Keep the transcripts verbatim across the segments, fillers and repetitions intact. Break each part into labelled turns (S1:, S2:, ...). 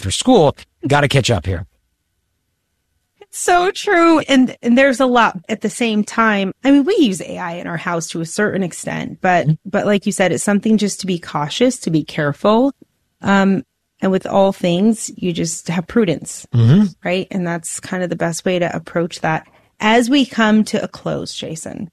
S1: for school. Got to catch up here.
S2: So true. And, and there's a lot at the same time. I mean, we use A I in our house to a certain extent, but, mm-hmm. but like you said, it's something just to be cautious, to be careful. Um, and with all things, you just have prudence, mm-hmm. right? And that's kind of the best way to approach that. As we come to a close, Jason,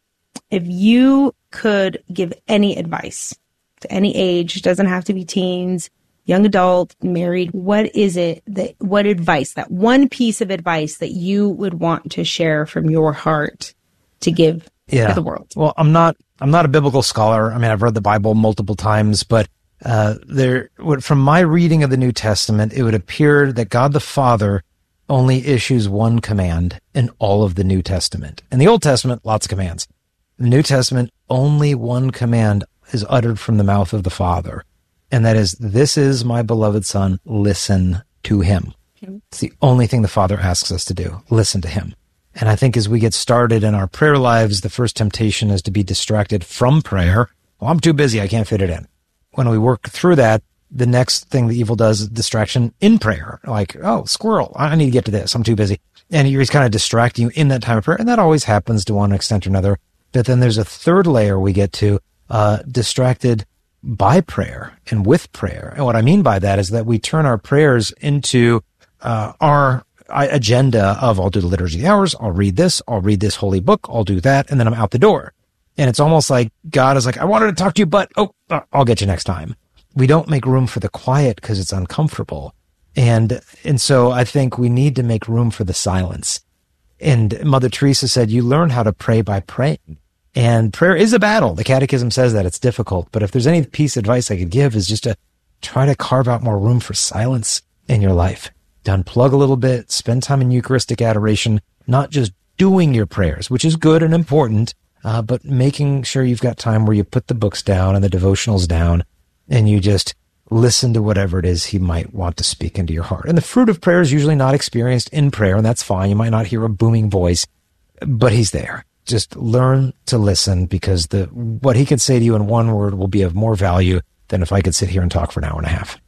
S2: if you could give any advice to any age, doesn't have to be teens, young adult, married, what is it that, what advice, that one piece of advice that you would want to share from your heart to give yeah. to the world?
S1: Well, I'm not, I'm not a biblical scholar. I mean, I've read the Bible multiple times, but, uh, there, from my reading of the New Testament, it would appear that God the Father only issues one command in all of the New Testament. In the Old Testament, lots of commands. In the New Testament, only one command is uttered from the mouth of the Father. And that is, this is my beloved Son, listen to him. It's the only thing the Father asks us to do, listen to him. And I think as we get started in our prayer lives, the first temptation is to be distracted from prayer. Well, I'm too busy, I can't fit it in. When we work through that, the next thing the evil does is distraction in prayer. Like, oh, squirrel, I need to get to this, I'm too busy. And he's kind of distracting you in that time of prayer. And that always happens to one extent or another. But then there's a third layer we get to, uh, distracted by prayer and with prayer. And what I mean by that is that we turn our prayers into uh, our agenda of, I'll do the liturgy of the hours, I'll read this, I'll read this holy book, I'll do that, and then I'm out the door. And it's almost like God is like, I wanted to talk to you, but, oh, I'll get you next time. We don't make room for the quiet because it's uncomfortable. And, and so I think we need to make room for the silence. And Mother Teresa said, you learn how to pray by praying. And prayer is a battle. The Catechism says that it's difficult. But if there's any piece of advice I could give is just to try to carve out more room for silence in your life. To unplug a little bit, spend time in Eucharistic adoration, not just doing your prayers, which is good and important, uh, but making sure you've got time where you put the books down and the devotionals down and you just listen to whatever it is he might want to speak into your heart. And the fruit of prayer is usually not experienced in prayer, and that's fine. You might not hear a booming voice, but he's there. Just learn to listen, because the what he could say to you in one word will be of more value than if I could sit here and talk for an hour and a half.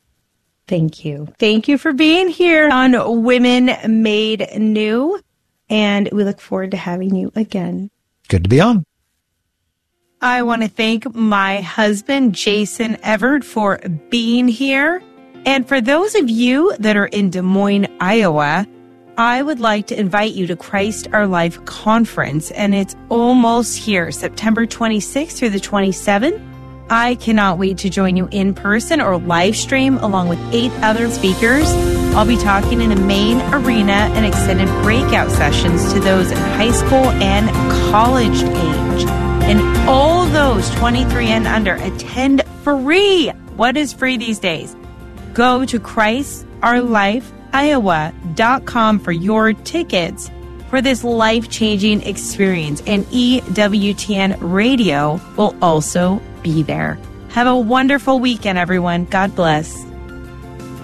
S2: Thank you. Thank you for being here on Women Made New. And we look forward to having you again.
S1: Good to be on.
S2: I want to thank my husband, Jason Evert, for being here. And for those of you that are in Des Moines, Iowa, I would like to invite you to Christ Our Life Conference, and it's almost here, September twenty-sixth through the twenty-seventh. I cannot wait to join you in person or live stream along with eight other speakers. I'll be talking in a main arena and extended breakout sessions to those in high school and college age. And all those twenty-three and under attend free. What is free these days? Go to Christ Our Life Iowa dot com for your tickets for this life-changing experience. And E W T N Radio will also be there. Have a wonderful weekend, everyone. God bless.